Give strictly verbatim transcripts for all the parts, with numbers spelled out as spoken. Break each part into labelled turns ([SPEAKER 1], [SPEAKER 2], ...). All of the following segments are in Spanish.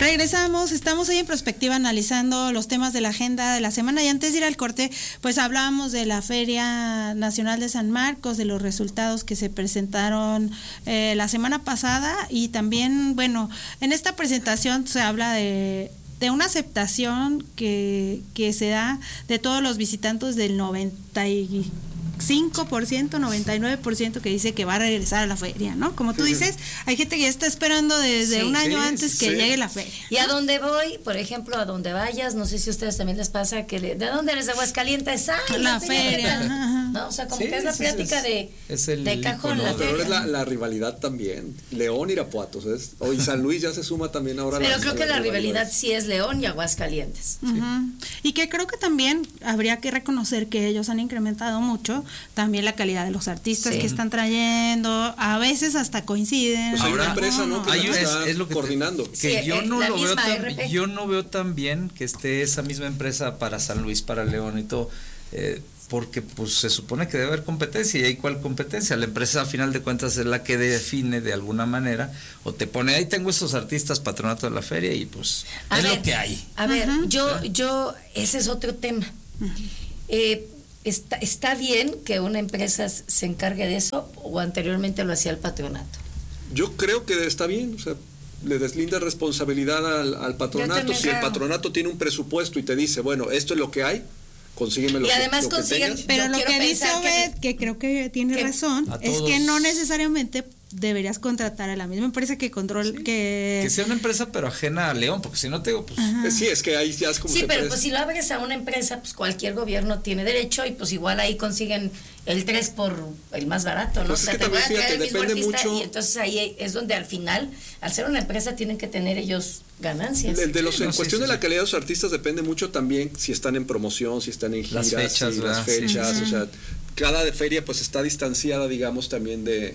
[SPEAKER 1] Regresamos, estamos hoy en Prospectiva analizando los temas de la agenda de la semana y antes de ir al corte, pues hablábamos de la Feria Nacional de San Marcos, de los resultados que se presentaron eh, la semana pasada y también, bueno, en esta presentación se habla de, de una aceptación que, que se da de todos los visitantes del noventa y cinco por ciento, noventa y nueve por ciento que dice que va a regresar a la feria, ¿no? Como tú dices, hay gente que ya está esperando desde sí, un año sí, antes que sí. llegue la feria, ¿no?
[SPEAKER 2] Y a donde voy, por ejemplo, a donde vayas, no sé si a ustedes también les pasa que le, ¿de dónde eres? De Aguascalientes, ¡ah!
[SPEAKER 1] La, la feria, feria.
[SPEAKER 2] ¿No? O sea, como sí, que es la plática es, de,
[SPEAKER 3] es el
[SPEAKER 2] de cajón.
[SPEAKER 3] Icono,
[SPEAKER 2] la
[SPEAKER 3] pero
[SPEAKER 2] feria.
[SPEAKER 3] es la, la rivalidad también. León, Irapuato, ¿sabes? O y San Luis ya se suma también ahora.
[SPEAKER 2] Pero
[SPEAKER 3] la,
[SPEAKER 2] creo que la, la rivalidad sí es León y Aguascalientes.
[SPEAKER 1] Uh-huh. Sí. Y que creo que también habría que reconocer que ellos han incrementado mucho también la calidad de los artistas sí. que están trayendo, a veces hasta coinciden.
[SPEAKER 3] Pues hay una empresa, ¿no? Que
[SPEAKER 4] hay,
[SPEAKER 3] está
[SPEAKER 4] es, es lo que
[SPEAKER 3] coordinando.
[SPEAKER 4] Te, que sí, yo no lo veo tan,
[SPEAKER 2] R P.
[SPEAKER 4] yo no veo tan bien que esté esa misma empresa para San Luis, para León y todo, eh, porque pues se supone que debe haber competencia y hay cuál competencia. La empresa a final de cuentas es la que define de alguna manera o te pone ahí tengo esos artistas patronato de la feria y pues
[SPEAKER 2] a
[SPEAKER 4] es
[SPEAKER 2] ver,
[SPEAKER 4] lo que hay.
[SPEAKER 2] A ver,
[SPEAKER 1] uh-huh.
[SPEAKER 2] yo, yo, ese es otro tema. Uh-huh. Eh, Está, ¿Está bien que una empresa se encargue de eso o anteriormente lo hacía el patronato?
[SPEAKER 3] Yo creo que está bien, o sea, le deslinda responsabilidad al, al patronato. Si el patronato tiene un presupuesto y te dice, bueno, esto es lo que hay, consígueme lo
[SPEAKER 2] y
[SPEAKER 3] que,
[SPEAKER 2] además
[SPEAKER 3] lo que
[SPEAKER 1] consiguen,
[SPEAKER 3] tengas.
[SPEAKER 1] Pero lo que dice Obed, que, que creo que tiene que, razón, es que no necesariamente deberías contratar a la misma empresa que control sí. que
[SPEAKER 4] que sea una empresa pero ajena a León, porque si no te digo pues
[SPEAKER 3] Ajá. sí, es que ahí ya es como
[SPEAKER 2] sí, pero
[SPEAKER 3] parece.
[SPEAKER 2] Pues si lo abres a una empresa, pues cualquier gobierno tiene derecho y pues igual ahí consiguen el tres por el más barato, ¿no?
[SPEAKER 3] Pues
[SPEAKER 2] o sea,
[SPEAKER 3] es que
[SPEAKER 2] te voy a
[SPEAKER 3] fíjate,
[SPEAKER 2] traer el mismo
[SPEAKER 3] depende
[SPEAKER 2] artista
[SPEAKER 3] mucho.
[SPEAKER 2] Y entonces ahí es donde al final, al ser una empresa, tienen que tener ellos ganancias.
[SPEAKER 3] De, de los,
[SPEAKER 4] sí,
[SPEAKER 3] en
[SPEAKER 4] no,
[SPEAKER 3] cuestión
[SPEAKER 4] sí, sí,
[SPEAKER 3] de la
[SPEAKER 4] sí.
[SPEAKER 3] calidad de los artistas depende mucho también si están en promoción, si están en giras,
[SPEAKER 4] las fechas,
[SPEAKER 3] si las
[SPEAKER 4] sí.
[SPEAKER 3] fechas,
[SPEAKER 1] sí.
[SPEAKER 3] o sea, cada feria pues está distanciada, digamos, también de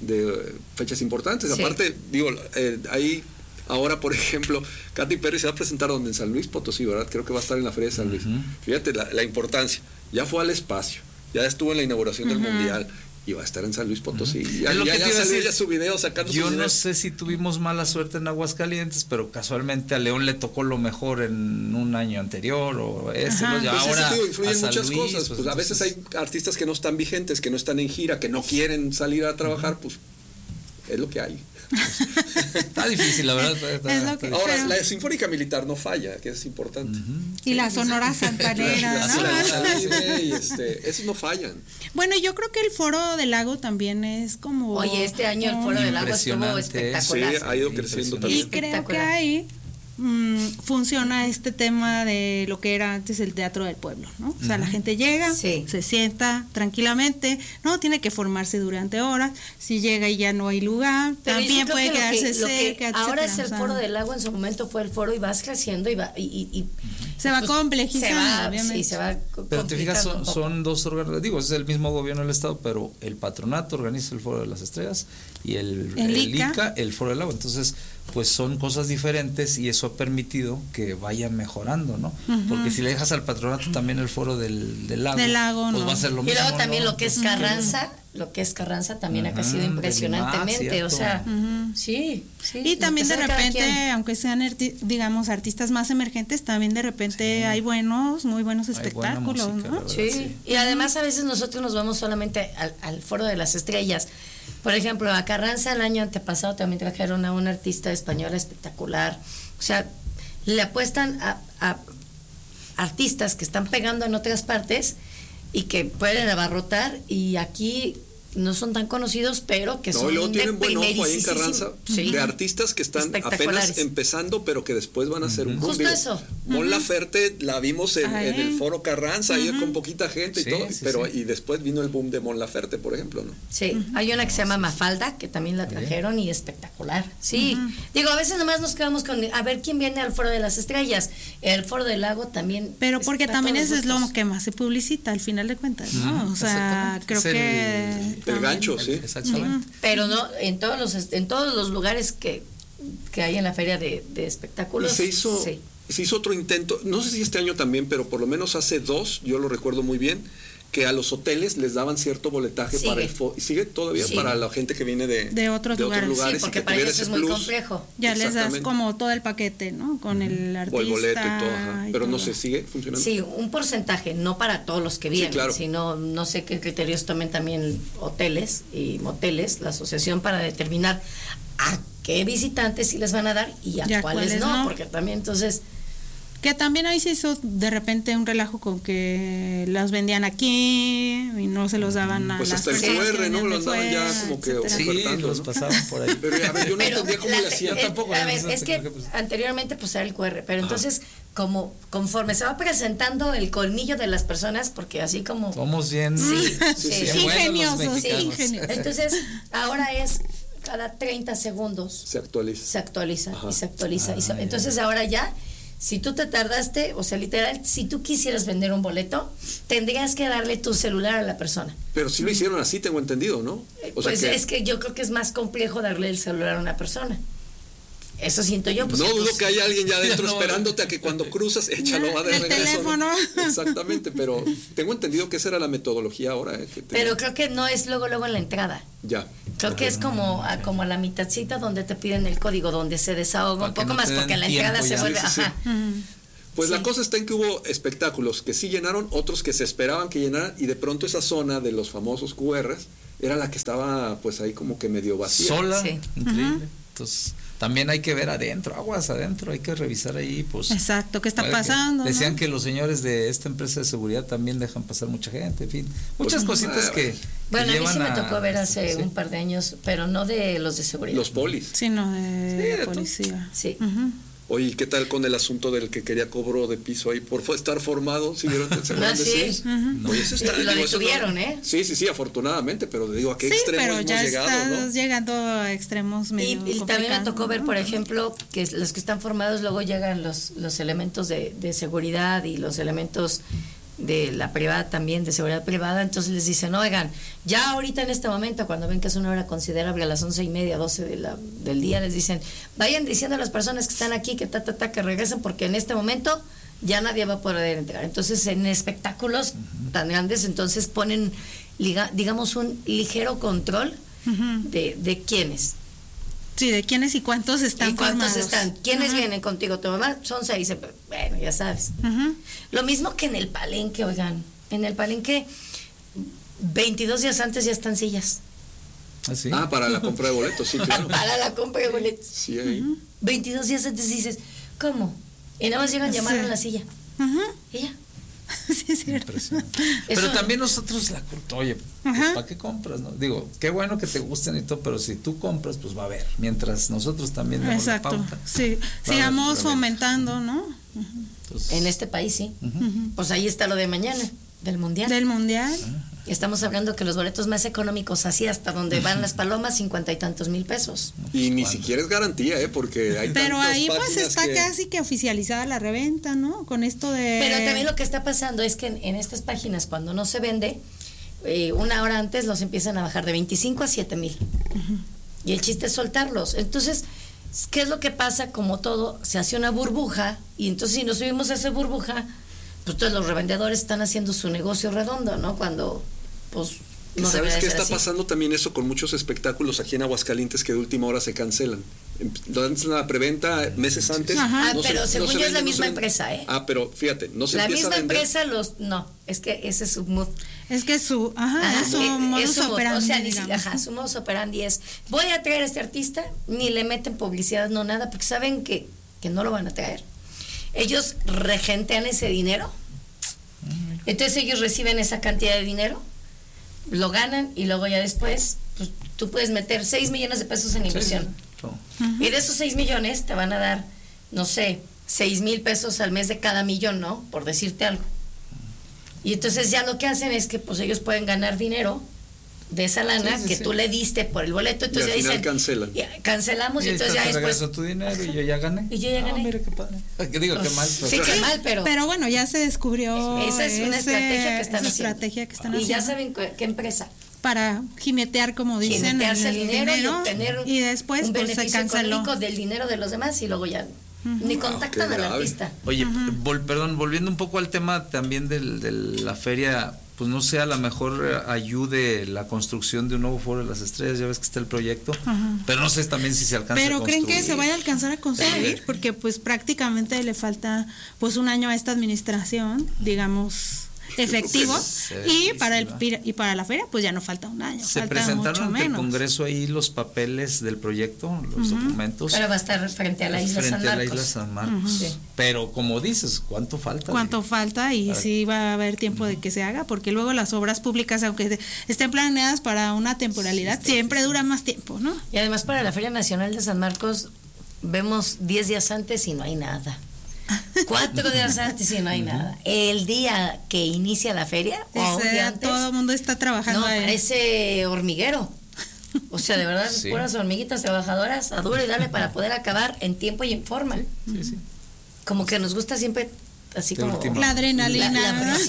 [SPEAKER 3] de fechas importantes. Sí. Aparte, digo, eh, ahí ahora, por ejemplo, Katy Perry se va a presentar donde en San Luis Potosí, ¿verdad? Creo que va a estar en la Feria de San Luis. Uh-huh. Fíjate la, la importancia. Ya fue al espacio, ya estuvo en la inauguración uh-huh. del Mundial y va a estar en San Luis Potosí. Uh-huh. Ya,
[SPEAKER 4] es lo
[SPEAKER 3] ya,
[SPEAKER 4] que
[SPEAKER 3] ya salió ya su video sacando
[SPEAKER 4] Yo
[SPEAKER 3] su video.
[SPEAKER 4] no sé si tuvimos mala suerte en Aguascalientes, pero casualmente a León le tocó lo mejor en un año anterior o ese, ¿no? Ya
[SPEAKER 3] pues
[SPEAKER 4] ahora
[SPEAKER 3] sí, influyen muchas
[SPEAKER 4] Luis,
[SPEAKER 3] cosas.
[SPEAKER 4] Pues,
[SPEAKER 3] pues a veces hay artistas que no están vigentes, que no están en gira, que no quieren salir a trabajar, uh-huh. pues es lo que hay.
[SPEAKER 4] Está difícil, la verdad. Está, está,
[SPEAKER 1] es lo que,
[SPEAKER 3] ahora,
[SPEAKER 1] pero...
[SPEAKER 3] la Sinfónica Militar no falla, que es importante.
[SPEAKER 1] Uh-huh. Y sí, la Sonora Santanera,
[SPEAKER 3] la,
[SPEAKER 1] ¿no?
[SPEAKER 3] La, la libre y este, esos no fallan.
[SPEAKER 1] Bueno, yo creo que el Foro del Lago también es como...
[SPEAKER 2] Oye, este año el Foro del Lago estuvo espectacular.
[SPEAKER 3] Sí, ha ido creciendo también.
[SPEAKER 1] Y creo que ahí mmm, funciona este tema de lo que era antes el Teatro del Pueblo, ¿no? O sea, uh-huh. la gente llega, sí. se sienta tranquilamente, no tiene que formarse durante horas, si llega y ya no hay lugar, pero también puede quedarse cerca.
[SPEAKER 2] Ahora es el Foro del Lago, en su momento fue el foro y vas creciendo y va y, y, y
[SPEAKER 1] se va
[SPEAKER 2] pues,
[SPEAKER 1] complejizando,
[SPEAKER 2] se va,
[SPEAKER 1] obviamente.
[SPEAKER 2] Sí, se va
[SPEAKER 4] pero te fijas, son, son dos órganos, digo, es el mismo gobierno del estado, pero el patronato organiza el Foro de las Estrellas y el,
[SPEAKER 1] el,
[SPEAKER 4] el
[SPEAKER 1] ICA.
[SPEAKER 4] ICA el Foro del Lago, entonces pues son cosas diferentes y eso ha permitido que vaya mejorando, ¿no? Uh-huh. Porque si le dejas al patronato también el Foro del, del Lago,
[SPEAKER 1] del lago
[SPEAKER 4] pues
[SPEAKER 1] no.
[SPEAKER 4] va a ser lo
[SPEAKER 2] y
[SPEAKER 4] mismo.
[SPEAKER 2] Y luego también
[SPEAKER 4] ¿no?
[SPEAKER 2] lo que es Carranza, uh-huh. lo que es Carranza también uh-huh. ha crecido impresionantemente, o sea, uh-huh. sí, sí.
[SPEAKER 1] Y también de repente, aunque sean arti- digamos artistas más emergentes, también de repente sí. hay buenos, muy buenos espectáculos,
[SPEAKER 4] música,
[SPEAKER 1] ¿no?
[SPEAKER 4] Verdad,
[SPEAKER 2] sí.
[SPEAKER 4] sí.
[SPEAKER 2] Y además a veces nosotros nos vamos solamente al, al Foro de las Estrellas. Por ejemplo, a Carranza el año antepasado también trajeron a una artista española espectacular. O sea, le apuestan a, a artistas que están pegando en otras partes y que pueden abarrotar, y aquí no son tan conocidos, pero que
[SPEAKER 3] no,
[SPEAKER 2] son
[SPEAKER 3] y luego
[SPEAKER 2] de
[SPEAKER 3] tienen buen ojo ahí en Carranza,
[SPEAKER 2] sí.
[SPEAKER 3] de artistas que están apenas empezando, pero que después van a ser uh-huh. un boom.
[SPEAKER 2] Justo eso.
[SPEAKER 3] Mon uh-huh. Laferte la vimos en, en el Foro Carranza, uh-huh. ahí con poquita gente
[SPEAKER 4] sí,
[SPEAKER 3] y todo,
[SPEAKER 4] sí,
[SPEAKER 3] pero
[SPEAKER 4] sí.
[SPEAKER 3] y después vino el boom de Mon Laferte, por ejemplo, ¿no?
[SPEAKER 2] Sí, uh-huh. hay una que se llama Mafalda, que también la trajeron y espectacular. Sí, uh-huh. digo, a veces nomás nos quedamos con, a ver quién viene al Foro de las Estrellas. El Foro del Lago también.
[SPEAKER 1] Pero porque también ese es lo que más se publicita al final de cuentas, ¿no? Uh-huh. O sea, creo
[SPEAKER 4] es
[SPEAKER 1] que
[SPEAKER 3] el, el gancho, sí.
[SPEAKER 4] Exactamente.
[SPEAKER 2] Sí, pero no en todos los en todos los lugares que, que hay en la feria de, de espectáculos.
[SPEAKER 3] Y se hizo,
[SPEAKER 2] sí.
[SPEAKER 3] se hizo otro intento, no sé si este año también, pero por lo menos hace dos, yo lo recuerdo muy bien, que a los hoteles les daban cierto boletaje
[SPEAKER 2] sigue.
[SPEAKER 3] para el fo- y sigue todavía
[SPEAKER 2] Sí.
[SPEAKER 3] para la gente que viene de,
[SPEAKER 1] De otros lugares.
[SPEAKER 2] Sí, porque
[SPEAKER 3] y que
[SPEAKER 2] para
[SPEAKER 3] tuviera
[SPEAKER 2] ellos
[SPEAKER 3] ese
[SPEAKER 2] es muy
[SPEAKER 3] plus.
[SPEAKER 2] complejo.
[SPEAKER 1] Ya les das
[SPEAKER 3] Exactamente.
[SPEAKER 1] como todo el paquete, ¿no? Con el artista.
[SPEAKER 3] O el boleto y todo, ajá.
[SPEAKER 1] y
[SPEAKER 3] Pero no
[SPEAKER 1] todo.
[SPEAKER 3] sé, ¿sigue funcionando?
[SPEAKER 2] Sí, un porcentaje, no para todos los que vienen,
[SPEAKER 3] claro.
[SPEAKER 2] sino no sé qué criterios tomen también hoteles y moteles, la asociación, para determinar a qué visitantes sí les van a dar y a
[SPEAKER 1] Y a
[SPEAKER 2] cuáles,
[SPEAKER 1] cuáles
[SPEAKER 2] no,
[SPEAKER 1] no.
[SPEAKER 2] porque también entonces...
[SPEAKER 1] Que también ahí se hizo de repente un relajo con que las vendían aquí y no se los daban a
[SPEAKER 3] Pues
[SPEAKER 1] las
[SPEAKER 3] hasta el
[SPEAKER 1] personas
[SPEAKER 3] Q R,
[SPEAKER 1] que
[SPEAKER 3] ¿no?
[SPEAKER 1] venían
[SPEAKER 3] Lo
[SPEAKER 1] de
[SPEAKER 3] andaban ya
[SPEAKER 1] fuera,
[SPEAKER 3] como que
[SPEAKER 1] etcétera.
[SPEAKER 4] Sí,
[SPEAKER 3] ofertando,
[SPEAKER 4] los
[SPEAKER 3] ¿no?
[SPEAKER 4] pasaban por ahí.
[SPEAKER 3] Pero a ver, yo no
[SPEAKER 2] Pero
[SPEAKER 3] entendía cómo
[SPEAKER 2] la-
[SPEAKER 3] le hacían.
[SPEAKER 2] es-
[SPEAKER 4] tampoco,
[SPEAKER 2] a
[SPEAKER 4] no
[SPEAKER 2] ver,
[SPEAKER 4] sé,
[SPEAKER 2] es que
[SPEAKER 4] creo que, pues-
[SPEAKER 2] anteriormente pues era el Q R, pero entonces como conforme se va presentando el colmillo de las personas, porque así como...
[SPEAKER 4] Somos bien,
[SPEAKER 2] Sí,
[SPEAKER 3] sí,
[SPEAKER 2] sí,
[SPEAKER 3] sí.
[SPEAKER 4] bien buenos los
[SPEAKER 1] Ingeniosos, sí,
[SPEAKER 4] mexicanos.
[SPEAKER 1] ingeniosos.
[SPEAKER 2] Entonces, ahora es cada treinta segundos
[SPEAKER 3] Se actualiza.
[SPEAKER 2] se actualiza
[SPEAKER 3] Ajá.
[SPEAKER 2] y se actualiza. y se-
[SPEAKER 4] Ah, ya.
[SPEAKER 2] entonces ahora ya, si tú te tardaste, o sea, literal, si tú quisieras vender un boleto, tendrías que darle tu celular a la persona.
[SPEAKER 3] Pero sí lo hicieron así, tengo entendido, ¿no? O sea
[SPEAKER 2] pues
[SPEAKER 3] que-
[SPEAKER 2] es que yo creo que es más complejo darle el celular a una persona. Eso siento yo. Pues,
[SPEAKER 3] no dudo
[SPEAKER 2] pues,
[SPEAKER 3] que haya alguien ya adentro
[SPEAKER 4] no.
[SPEAKER 3] esperándote a que cuando cruzas, échalo, va de
[SPEAKER 1] El
[SPEAKER 3] regreso. ¿no?
[SPEAKER 1] teléfono.
[SPEAKER 3] Exactamente, pero tengo entendido que esa era la metodología ahora. ¿eh? Que tenía-
[SPEAKER 2] Pero creo que no es luego luego en la entrada.
[SPEAKER 3] Ya.
[SPEAKER 2] Creo que es como a, como a la mitadcita donde te piden el código, donde se desahoga
[SPEAKER 4] Para
[SPEAKER 2] un
[SPEAKER 4] que
[SPEAKER 2] poco
[SPEAKER 4] no
[SPEAKER 2] más,
[SPEAKER 4] te den
[SPEAKER 2] porque en la
[SPEAKER 4] tiempo
[SPEAKER 2] entrada se
[SPEAKER 4] ya.
[SPEAKER 2] vuelve...
[SPEAKER 3] Sí, sí, sí.
[SPEAKER 2] Ajá.
[SPEAKER 1] Ujú.
[SPEAKER 3] Pues
[SPEAKER 2] Sí.
[SPEAKER 3] la cosa está en que hubo espectáculos que sí llenaron, otros que se esperaban que llenaran, y de pronto esa zona de los famosos Q Rs era la que estaba pues ahí como que medio vacía.
[SPEAKER 4] sola,
[SPEAKER 2] Sí.
[SPEAKER 4] increíble. Entonces, también hay que ver adentro, aguas adentro, hay que revisar ahí, pues.
[SPEAKER 1] Exacto, ¿qué está
[SPEAKER 4] puede que-
[SPEAKER 1] pasando?
[SPEAKER 4] Decían
[SPEAKER 1] ¿no?
[SPEAKER 4] que los señores de esta empresa de seguridad también dejan pasar mucha gente, en fin, muchas
[SPEAKER 3] Pues,
[SPEAKER 4] cositas
[SPEAKER 3] ah,
[SPEAKER 4] que, que
[SPEAKER 2] Bueno, a mí sí
[SPEAKER 4] llevan
[SPEAKER 2] me tocó ver hace
[SPEAKER 4] sí.
[SPEAKER 2] un par de años, pero no de los de seguridad.
[SPEAKER 3] Los polis.
[SPEAKER 1] Sí, no, de,
[SPEAKER 4] Sí, de todo.
[SPEAKER 1] policía.
[SPEAKER 2] Sí.
[SPEAKER 1] Ujú.
[SPEAKER 3] Oye, ¿qué tal con el asunto del que quería cobro de piso ahí por fo- estar formado? ¿Sí vieron? ¿Se acuerdan
[SPEAKER 2] Ah,
[SPEAKER 3] de
[SPEAKER 2] sí.
[SPEAKER 3] eso?
[SPEAKER 1] Ujú.
[SPEAKER 3] Oye, eso está-
[SPEAKER 2] Y lo
[SPEAKER 3] digo, eso no-
[SPEAKER 2] detuvieron, ¿eh?
[SPEAKER 3] Sí, sí, sí, afortunadamente, pero digo, ¿a qué
[SPEAKER 1] Sí,
[SPEAKER 3] extremo
[SPEAKER 1] pero
[SPEAKER 3] hemos
[SPEAKER 1] ya
[SPEAKER 3] llegado,
[SPEAKER 1] estás
[SPEAKER 3] no?
[SPEAKER 1] llegando a extremos
[SPEAKER 2] Y,
[SPEAKER 1] medio
[SPEAKER 2] y también me
[SPEAKER 1] complicados,
[SPEAKER 2] tocó ver,
[SPEAKER 1] ¿no?
[SPEAKER 2] por ejemplo, que los que están formados luego llegan los, los elementos de, de seguridad y los elementos de la privada también, de seguridad privada, entonces les dicen, oigan, ya ahorita en este momento, cuando ven que es una hora considerable, a las once y media, doce de la, del día, les dicen, vayan diciendo a las personas que están aquí que ta, ta, ta, que regresen, porque en este momento ya nadie va a poder entrar. Entonces, en espectáculos tan grandes, entonces ponen, liga- digamos, un ligero control
[SPEAKER 1] Ujú.
[SPEAKER 2] de, de quiénes.
[SPEAKER 1] Sí, de quiénes y cuántos están
[SPEAKER 2] ¿Y cuántos
[SPEAKER 1] formados.
[SPEAKER 2] están? ¿Quiénes
[SPEAKER 1] Ajá.
[SPEAKER 2] vienen contigo? ¿Tu mamá? Son seis. Bueno, ya sabes.
[SPEAKER 1] Ujú.
[SPEAKER 2] Lo mismo que en el palenque, oigan. En el palenque, veintidós días antes ya están sillas.
[SPEAKER 4] ¿Ah, sí?
[SPEAKER 3] Ah, para la compra de boletos, sí, claro.
[SPEAKER 2] Para la compra de boletos.
[SPEAKER 3] Sí, ahí.
[SPEAKER 2] veintidós días antes dices, ¿cómo? Y nada más llegan,
[SPEAKER 1] Sí.
[SPEAKER 2] llamaron la silla.
[SPEAKER 1] Ujú.
[SPEAKER 2] Y ya.
[SPEAKER 1] Sí, es cierto.
[SPEAKER 4] Impresionante.
[SPEAKER 2] Eso-
[SPEAKER 4] Pero también nosotros la cultura, oye, pues,
[SPEAKER 1] Ajá.
[SPEAKER 4] ¿para qué compras? No? Digo, qué bueno que te gusten y todo, pero si tú compras, pues va a haber. Mientras nosotros también demos la
[SPEAKER 1] Exacto.
[SPEAKER 4] pauta.
[SPEAKER 1] Sí,
[SPEAKER 4] Va a haber
[SPEAKER 1] sigamos
[SPEAKER 4] realmente.
[SPEAKER 1] fomentando, ¿no?
[SPEAKER 4] Entonces,
[SPEAKER 2] En este país, sí.
[SPEAKER 4] ujú.
[SPEAKER 2] Pues ahí está lo de mañana, del mundial.
[SPEAKER 1] Del mundial.
[SPEAKER 2] Estamos hablando que los boletos más económicos, así hasta donde van las palomas, cincuenta y tantos mil pesos.
[SPEAKER 3] Y ni
[SPEAKER 4] ¿Cuándo?
[SPEAKER 3] siquiera es garantía, ¿eh? Porque hay
[SPEAKER 1] Pero
[SPEAKER 3] tantas
[SPEAKER 1] ahí pues
[SPEAKER 3] páginas
[SPEAKER 1] está
[SPEAKER 3] que-
[SPEAKER 1] casi que oficializada la reventa, ¿no? Con esto de...
[SPEAKER 2] Pero también lo que está pasando es que en, en estas páginas, cuando no se vende, eh, una hora antes los empiezan a bajar de veinticinco a siete mil. Y el chiste es soltarlos. Entonces, ¿qué es lo que pasa? Como todo, se hace una burbuja, y entonces si nos subimos a esa burbuja, pues todos los revendedores están haciendo su negocio redondo, ¿no? Cuando, pues,
[SPEAKER 3] Que
[SPEAKER 2] no
[SPEAKER 3] ¿Sabes
[SPEAKER 2] debería
[SPEAKER 3] qué
[SPEAKER 2] ser
[SPEAKER 3] está
[SPEAKER 2] así.
[SPEAKER 3] pasando también eso con muchos espectáculos aquí en Aguascalientes que de última hora se cancelan? Em- Lanzan la preventa meses antes.
[SPEAKER 1] Ajá.
[SPEAKER 2] Ah,
[SPEAKER 3] no se-
[SPEAKER 2] pero
[SPEAKER 3] no
[SPEAKER 2] según
[SPEAKER 3] se
[SPEAKER 2] yo es la
[SPEAKER 3] vende, no
[SPEAKER 2] misma
[SPEAKER 3] se vende.
[SPEAKER 2] empresa, ¿eh?
[SPEAKER 3] Ah, pero fíjate, no se
[SPEAKER 2] La
[SPEAKER 3] empieza
[SPEAKER 2] misma
[SPEAKER 3] a vender.
[SPEAKER 2] empresa los... No, es que ese es su mood.
[SPEAKER 1] Es que su... Ajá,
[SPEAKER 2] Ajá,
[SPEAKER 1] es su
[SPEAKER 2] eh,
[SPEAKER 1] modus
[SPEAKER 2] es su mod-
[SPEAKER 1] operandi,
[SPEAKER 2] o sea, ni si-
[SPEAKER 1] digamos.
[SPEAKER 2] ajá, su modus operandi es, voy a traer a este artista, ni le meten publicidad, no nada, porque saben que, que no lo van a traer. Ellos regentean ese dinero, entonces ellos reciben esa cantidad de dinero, lo ganan y luego ya después, pues tú puedes meter seis millones de pesos en
[SPEAKER 4] Sí,
[SPEAKER 2] inversión.
[SPEAKER 4] sí. No.
[SPEAKER 2] Y de esos seis millones te van a dar, no sé, seis mil pesos al mes de cada millón, ¿no? Por decirte algo. Y entonces ya lo que hacen es que pues ellos pueden ganar dinero de esa lana
[SPEAKER 4] Sí, sí,
[SPEAKER 2] que
[SPEAKER 4] sí.
[SPEAKER 2] tú le diste por el boleto.
[SPEAKER 3] Y
[SPEAKER 2] Entonces
[SPEAKER 3] al
[SPEAKER 2] ya
[SPEAKER 3] final
[SPEAKER 2] dicen,
[SPEAKER 3] cancelan.
[SPEAKER 2] ya, cancelamos y,
[SPEAKER 4] Y ahí
[SPEAKER 2] entonces
[SPEAKER 4] está,
[SPEAKER 2] ya
[SPEAKER 4] te
[SPEAKER 2] después...
[SPEAKER 4] regreso tu dinero y yo ya gané.
[SPEAKER 2] Y yo ya
[SPEAKER 4] Ah,
[SPEAKER 2] gané.
[SPEAKER 4] mira qué padre. Que digo, qué mal.
[SPEAKER 2] Sí, qué mal, pero...
[SPEAKER 1] Pero bueno, ya se descubrió
[SPEAKER 2] esa es una
[SPEAKER 1] ese-
[SPEAKER 2] estrategia que están
[SPEAKER 1] esa
[SPEAKER 2] haciendo.
[SPEAKER 1] estrategia que están
[SPEAKER 2] y ya
[SPEAKER 1] haciendo
[SPEAKER 2] saben qué, qué empresa.
[SPEAKER 1] para jinetear, como dicen,
[SPEAKER 2] Jinetearse
[SPEAKER 1] el
[SPEAKER 2] el dinero, y obtener
[SPEAKER 1] y después
[SPEAKER 2] un
[SPEAKER 1] pues se
[SPEAKER 2] beneficio
[SPEAKER 1] canceló.
[SPEAKER 2] económico del dinero de los demás y luego ya... ni contactan al artista.
[SPEAKER 4] Oye, uh-huh. vol, perdón, volviendo un poco al tema también del, de la feria, pues no sé, a lo mejor ayude la construcción de un nuevo Foro de las Estrellas, ya ves que está el proyecto, uh-huh. pero no sé también si se alcanza
[SPEAKER 1] pero
[SPEAKER 4] a construir.
[SPEAKER 1] ¿creen que se vaya a alcanzar a construir? Porque pues prácticamente le falta pues un año a esta administración, digamos, efectivo, y para el y para la feria pues ya no falta un año.
[SPEAKER 4] Se
[SPEAKER 1] falta
[SPEAKER 4] presentaron ante
[SPEAKER 1] menos.
[SPEAKER 4] el Congreso ahí los papeles del proyecto, los uh-huh. documentos.
[SPEAKER 2] Pero va a estar frente a la isla
[SPEAKER 4] frente
[SPEAKER 2] San Marcos.
[SPEAKER 4] a la isla San Marcos. Uh-huh. Sí. Pero como dices, ¿cuánto falta?
[SPEAKER 1] ¿Cuánto de... falta? Y para... sí va a haber tiempo uh-huh. de que se haga, porque luego las obras públicas, aunque estén planeadas para una temporalidad, sí, siempre duran más tiempo, ¿no?
[SPEAKER 2] Y además para la Feria Nacional de San Marcos vemos diez días antes y no hay nada. Cuatro días antes y no hay nada. El día que inicia la feria, o
[SPEAKER 1] Ese,
[SPEAKER 2] día antes,
[SPEAKER 1] todo el mundo está trabajando.
[SPEAKER 2] No,
[SPEAKER 1] ahí.
[SPEAKER 2] Parece hormiguero. O sea, de verdad, sí. puras hormiguitas trabajadoras a duro y dale para poder acabar en tiempo y en forma.
[SPEAKER 4] Sí, sí.
[SPEAKER 2] Como que nos gusta siempre así de como
[SPEAKER 1] última. La adrenalina. La, la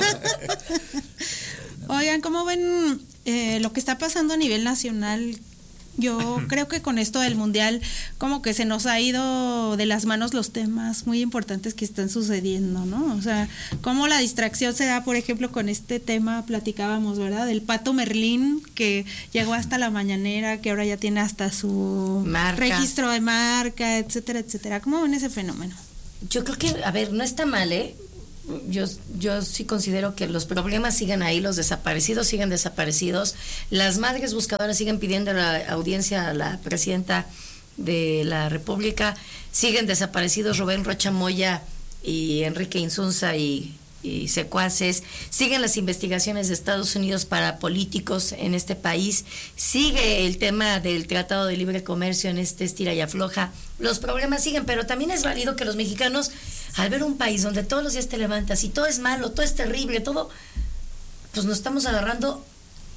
[SPEAKER 1] Oigan, ¿cómo ven eh, lo que está pasando a nivel nacional? Yo creo que con esto del mundial como que se nos ha ido de las manos los temas muy importantes que están sucediendo, ¿no? O sea, cómo la distracción se da, por ejemplo, con este tema platicábamos, ¿verdad? Del Pato Merlín, que llegó hasta la mañanera, que ahora ya tiene hasta su
[SPEAKER 2] marca.
[SPEAKER 1] registro de marca, etcétera, etcétera. ¿Cómo ven ese fenómeno?
[SPEAKER 2] Yo creo que, a ver, no está mal, ¿eh? Yo, yo sí considero que los problemas siguen ahí, los desaparecidos siguen desaparecidos, las madres buscadoras siguen pidiendo la audiencia a la presidenta de la República, siguen desaparecidos Rubén Rocha Moya y Enrique Insunza y, y secuaces, siguen las investigaciones de Estados Unidos para políticos en este país, sigue el tema del Tratado de Libre Comercio en este estira y afloja, los problemas siguen, pero también es válido que los mexicanos, al ver un país donde todos los días te levantas y todo es malo, todo es terrible, todo, pues nos estamos agarrando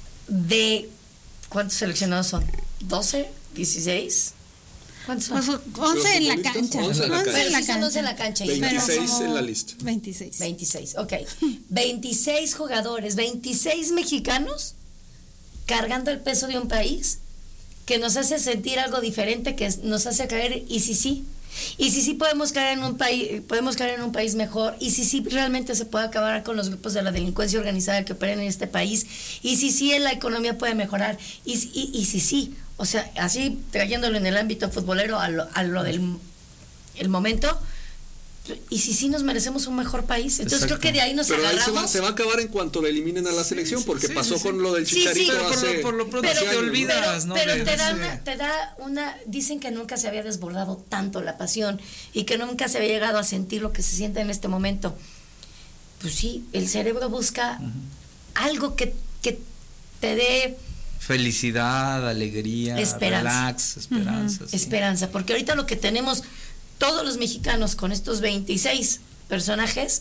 [SPEAKER 2] de, ¿cuántos seleccionados son? ¿doce? ¿dieciséis? ¿Cuántos son?
[SPEAKER 1] Pues once en la cancha.
[SPEAKER 3] once en la cancha.
[SPEAKER 2] Pero sí son once en la cancha.
[SPEAKER 3] veintiséis en la lista.
[SPEAKER 1] veintiséis.
[SPEAKER 2] veintiséis, ok. veintiséis jugadores, veintiséis mexicanos cargando el peso de un país que nos hace sentir algo diferente, que nos hace caer, y si sí, y si sí podemos caer en un país, podemos caer en un país mejor, y si sí realmente se puede acabar con los grupos de la delincuencia organizada que operan en este país, y si sí la economía puede mejorar, y, y, y si sí, o sea, así trayéndolo en el ámbito futbolero a lo, a lo del el momento, y si sí nos merecemos un mejor país. Entonces Exacto. creo que de ahí nos
[SPEAKER 3] pero
[SPEAKER 2] agarramos.
[SPEAKER 3] Ahí se, va, se va a acabar en cuanto le eliminen a la selección, porque sí, pasó sí, con lo del Chicharito.
[SPEAKER 2] Sí, sí,
[SPEAKER 3] hace,
[SPEAKER 4] por, por lo pronto
[SPEAKER 2] pero,
[SPEAKER 4] te olvidas,
[SPEAKER 2] pero,
[SPEAKER 4] ¿no?
[SPEAKER 2] Pero
[SPEAKER 4] de,
[SPEAKER 2] te, da
[SPEAKER 4] sí.
[SPEAKER 2] una, te da una, dicen que nunca se había desbordado tanto la pasión y que nunca se había llegado a sentir lo que se siente en este momento. Pues sí, el cerebro busca uh-huh. algo que, que te dé
[SPEAKER 4] felicidad, alegría,
[SPEAKER 2] esperanza.
[SPEAKER 4] relax, esperanza.
[SPEAKER 2] Uh-huh.
[SPEAKER 4] Sí.
[SPEAKER 2] Esperanza, porque ahorita lo que tenemos todos los mexicanos con estos veintiséis personajes,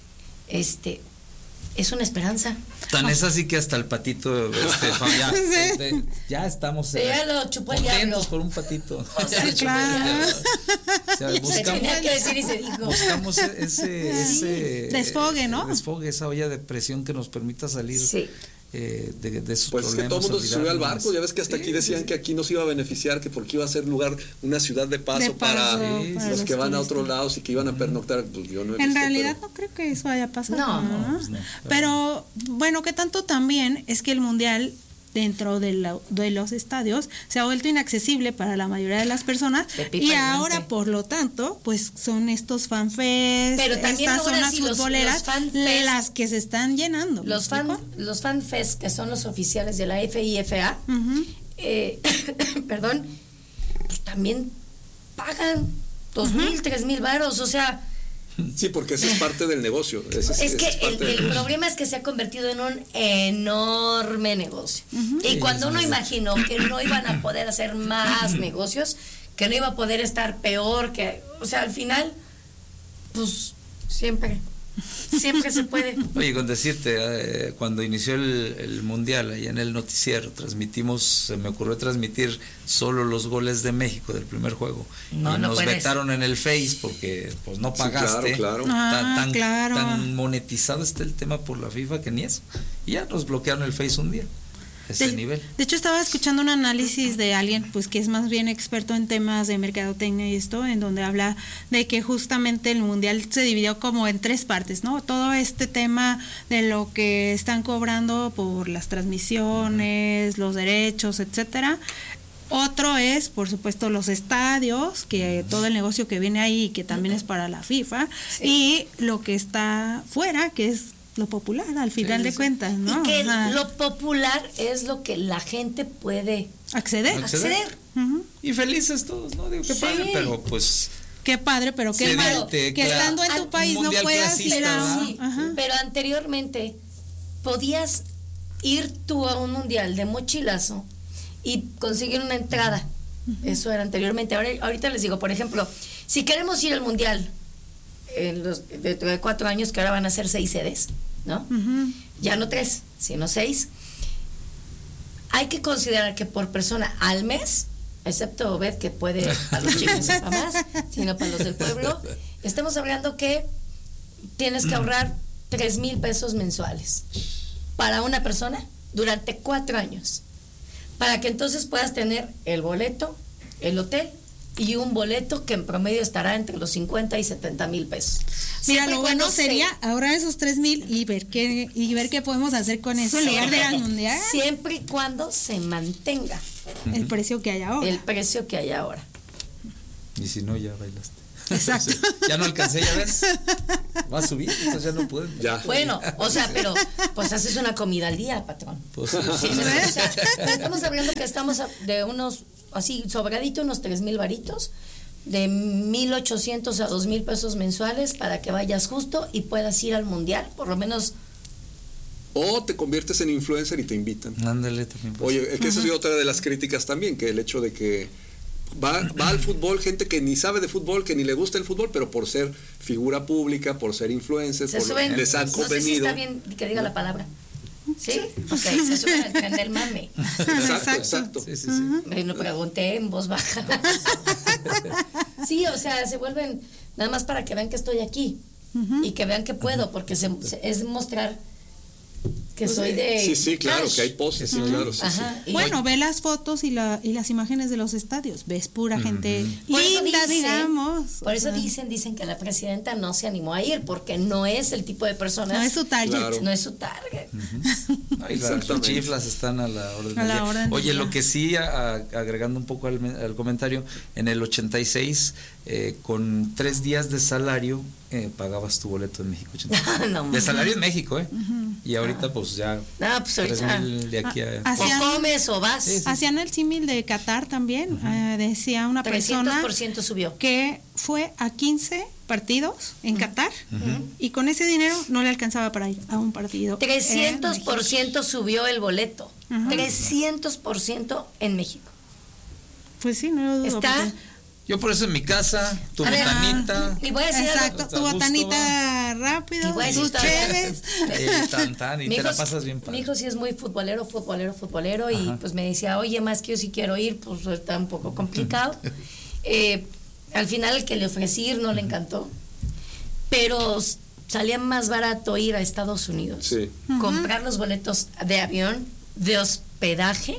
[SPEAKER 2] este, es una esperanza.
[SPEAKER 4] Tan oh. es así que hasta el patito, este, ya, sí. este, ya estamos
[SPEAKER 2] eh, ya lo chupó el
[SPEAKER 4] contentos por un patito.
[SPEAKER 2] O sea, sí, claro.
[SPEAKER 4] O sea, buscamos,
[SPEAKER 2] se tenía que decir y se dijo.
[SPEAKER 4] Buscamos ese, ese
[SPEAKER 1] desfogue, ¿no?
[SPEAKER 4] Desfogue, esa olla de presión que nos permita salir.
[SPEAKER 2] Sí.
[SPEAKER 4] Eh, de, de esos
[SPEAKER 3] pues
[SPEAKER 4] problemas,
[SPEAKER 3] que todo el mundo se subió al barco, ya ves que hasta sí, aquí decían sí. que aquí nos iba a beneficiar, que porque iba a ser lugar, una ciudad de paso, de paso para, sí, para los, los que van a otros lados y que iban a pernoctar, pues yo no he
[SPEAKER 1] En
[SPEAKER 3] visto,
[SPEAKER 1] realidad
[SPEAKER 3] pero...
[SPEAKER 1] no creo que eso haya pasado.
[SPEAKER 2] No,
[SPEAKER 1] ¿no?
[SPEAKER 2] no,
[SPEAKER 1] pues no pero, pero bueno, que tanto también es que el mundial dentro de, la, de los estadios se ha vuelto inaccesible para la mayoría de las personas y ahora por lo tanto pues son estos fanfests, estas zonas sí, futboleras los, los las que se están llenando.
[SPEAKER 2] Los fan los fanfests que son los oficiales de la F I F A uh-huh. eh, perdón, pues también pagan dos mil, uh-huh. tres mil varos, o sea.
[SPEAKER 3] Sí, porque eso es parte del negocio. Ese es,
[SPEAKER 2] es que
[SPEAKER 3] es
[SPEAKER 2] el,
[SPEAKER 3] del...
[SPEAKER 2] el problema es que se ha convertido en un enorme negocio. Uh-huh. Y cuando uno imaginó que no iban a poder hacer más negocios, que no iba a poder estar peor, que, o sea, al final, pues siempre, siempre se puede.
[SPEAKER 4] Oye, con decirte, eh, cuando inició el, el mundial, allá en el noticiero, transmitimos, se me ocurrió transmitir solo los goles de México del primer juego.
[SPEAKER 2] No,
[SPEAKER 4] y
[SPEAKER 2] no
[SPEAKER 4] nos
[SPEAKER 2] puedes.
[SPEAKER 4] vetaron en el Face porque pues no pagaste.
[SPEAKER 3] Sí, claro, claro.
[SPEAKER 1] Ah,
[SPEAKER 4] tan,
[SPEAKER 1] claro.
[SPEAKER 4] tan monetizado está el tema por la FIFA que ni eso. Y ya nos bloquearon el Face un día. ese
[SPEAKER 1] de,
[SPEAKER 4] nivel.
[SPEAKER 1] De hecho, estaba escuchando un análisis de alguien pues que es más bien experto en temas de mercadotecnia y esto, en donde habla de que justamente el mundial se dividió como en tres partes, ¿no? Todo este tema de lo que están cobrando por las transmisiones, los derechos, etcétera. Otro es, por supuesto, los estadios, que todo el negocio que viene ahí, que también es para la FIFA, sí. Y lo que está fuera, que es lo popular, al final sí, de sí. cuentas, ¿no?
[SPEAKER 2] Y que Ajá. lo popular es lo que la gente puede
[SPEAKER 1] acceder.
[SPEAKER 2] acceder. acceder.
[SPEAKER 1] Uh-huh.
[SPEAKER 4] Y felices todos, ¿no? Digo, qué sí. padre, pero pues...
[SPEAKER 1] Qué padre, pero qué mal que claro. estando en tu Al, país no puedas ir a...
[SPEAKER 2] Sí, pero anteriormente podías ir tú a un mundial de mochilazo y conseguir una entrada. Uh-huh. Eso era anteriormente. Ahora, ahorita les digo, por ejemplo, si queremos ir al mundial en los, dentro de cuatro años, que ahora van a ser seis sedes, ¿no? Uh-huh. Ya no tres, sino seis. Hay que considerar que por persona al mes, excepto Obed, que puede a los chicos para más, sino para los del pueblo, estamos hablando que tienes que ahorrar tres mil pesos mensuales para una persona durante cuatro años. Para que entonces puedas tener el boleto, el hotel y un boleto que en promedio estará entre los cincuenta y setenta mil pesos.
[SPEAKER 1] Mira, lo bueno sería se... ahorrar esos tres mil y ver qué y ver qué podemos hacer con eso en lugar de ir al mundial.
[SPEAKER 2] Siempre y cuando se mantenga
[SPEAKER 1] el precio que hay ahora.
[SPEAKER 2] El precio que hay ahora.
[SPEAKER 4] Y si no, ya bailaste.
[SPEAKER 1] Exacto.
[SPEAKER 4] Ya no alcancé, ya ves. Va a subir, entonces ya no pueden.
[SPEAKER 3] Ya.
[SPEAKER 2] Bueno, o sea, pero pues haces una comida al día, patrón. Pues, sí, ¿no? O sea, estamos hablando que estamos de unos, así, sobradito, unos tres mil varitos, de mil ochocientos a dos mil pesos mensuales para que vayas justo y puedas ir al mundial, por lo menos.
[SPEAKER 3] O te conviertes en influencer y te invitan.
[SPEAKER 4] Ándale también. Pues.
[SPEAKER 3] Oye, es que eso es otra de las críticas también, que el hecho de que Va, va al fútbol gente que ni sabe de fútbol, que ni le gusta el fútbol, pero por ser figura pública, por ser influencer,
[SPEAKER 2] se
[SPEAKER 3] por
[SPEAKER 2] suben,
[SPEAKER 3] les han convenido.
[SPEAKER 2] No sé si está bien que diga la palabra. ¿Sí? Ok, se suben al tren del mame.
[SPEAKER 3] Exacto, exacto.
[SPEAKER 4] Sí, sí, sí.
[SPEAKER 2] Me lo pregunté en voz baja. Sí, o sea, se vuelven nada más para que vean que estoy aquí uh-huh. y que vean que puedo, porque se, se, es mostrar que pues soy de
[SPEAKER 3] sí sí claro cash. Que hay poses sí, uh-huh. claro sí,
[SPEAKER 1] Ajá. Sí. Bueno, ve las fotos y la y las imágenes de los estadios, ves pura uh-huh. gente
[SPEAKER 2] por
[SPEAKER 1] linda,
[SPEAKER 2] dicen,
[SPEAKER 1] digamos,
[SPEAKER 2] por eso dicen dicen que la presidenta no se animó a ir porque no es el tipo de personas,
[SPEAKER 1] no es su target,
[SPEAKER 2] claro. no es su target.
[SPEAKER 4] Uh-huh. Ay, las chiflas están a la orden.
[SPEAKER 1] A la orden
[SPEAKER 4] Oye, lo que sí a, a, agregando un poco al, al comentario, en el ochenta y seis eh, con tres días de salario eh, pagabas tu boleto en México. no, de salario en México, eh. Uh-huh. Y ahorita ah. pues ya
[SPEAKER 2] no, pues ahorita
[SPEAKER 4] de aquí a...
[SPEAKER 2] Hacían, o comes o vas.
[SPEAKER 1] Sí, sí. Hacían el símil de Qatar también, uh-huh. eh, decía una persona
[SPEAKER 2] por ciento subió.
[SPEAKER 1] Que fue a quince partidos en uh-huh. Qatar uh-huh. y con ese dinero no le alcanzaba para ir a un partido.
[SPEAKER 2] trescientos por ciento subió el boleto. Uh-huh. trescientos por ciento en México.
[SPEAKER 1] Pues sí, no lo dudo.
[SPEAKER 2] Está
[SPEAKER 1] porque...
[SPEAKER 4] Yo por eso en mi casa, tu a botanita.
[SPEAKER 2] Ver, y voy a decir
[SPEAKER 1] exacto, tu botanita rápido, tus chéves.
[SPEAKER 4] Eh, tan, tan, y mi te hijo, la pasas bien padre.
[SPEAKER 2] Mi hijo sí es muy futbolero, futbolero, futbolero, Ajá. y pues me decía, oye, más que yo sí quiero ir, pues está un poco complicado. eh, al final el que le ofrecí ir no le encantó, pero salía más barato ir a Estados Unidos,
[SPEAKER 3] sí.
[SPEAKER 2] comprar los boletos de avión, de hospedaje,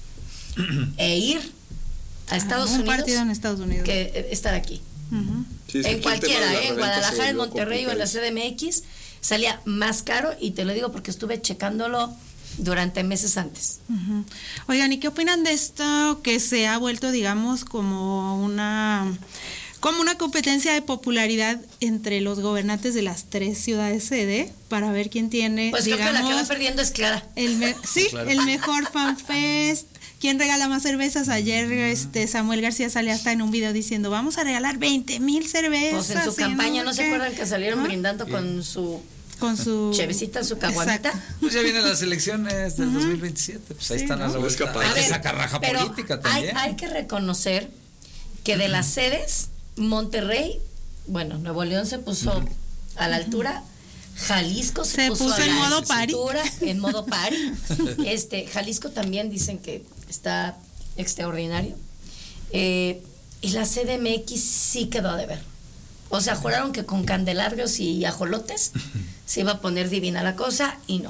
[SPEAKER 2] e ir a Estados
[SPEAKER 1] ah, un
[SPEAKER 2] Unidos,
[SPEAKER 1] partido en Estados Unidos
[SPEAKER 2] que estar aquí uh-huh. sí, en cualquiera, ¿eh? En Guadalajara, en Monterrey o en la C D M X salía más caro y te lo digo porque estuve checándolo durante meses antes.
[SPEAKER 1] Uh-huh. Oigan, ¿y qué opinan de esto que se ha vuelto, digamos, como una como una competencia de popularidad entre los gobernantes de las tres ciudades sede para ver quién tiene,
[SPEAKER 2] pues
[SPEAKER 1] digamos,
[SPEAKER 2] creo que la que va perdiendo es Clara.
[SPEAKER 1] El me- sí, claro. El mejor fanfest. ¿Quién regala más cervezas? Ayer este Samuel García sale hasta en un video diciendo vamos a regalar veinte mil cervezas.
[SPEAKER 2] Pues en su campaña, ¿no, ¿no se acuerdan que salieron ¿no? brindando sí. con su
[SPEAKER 1] con su
[SPEAKER 2] chevecita, su caguamita?
[SPEAKER 4] Pues ya vienen las elecciones del uh-huh. dos mil veintisiete, pues ahí sí, están ¿no? a la vuelta.
[SPEAKER 3] A
[SPEAKER 4] ver, esa carraja política también.
[SPEAKER 2] Hay, hay que reconocer que de las sedes, Monterrey, bueno, Nuevo León se puso uh-huh. a la altura. Jalisco se,
[SPEAKER 1] se
[SPEAKER 2] puso,
[SPEAKER 1] puso
[SPEAKER 2] a
[SPEAKER 1] en
[SPEAKER 2] la
[SPEAKER 1] modo party.
[SPEAKER 2] En modo party. Este, Jalisco también dicen que está extraordinario. Eh, y la C D M X sí quedó a deber. O sea, juraron que con candelabros y ajolotes se iba a poner divina la cosa y no.